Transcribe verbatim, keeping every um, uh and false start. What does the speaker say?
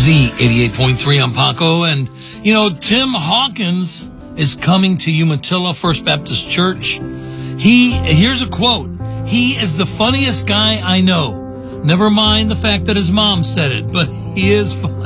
Z eighty-eight point three on Paco. And, you know, Tim Hawkins is coming to Umatilla First Baptist Church. He, here's a quote. He is the funniest guy I know. Never mind the fact that his mom said it, but he is fun.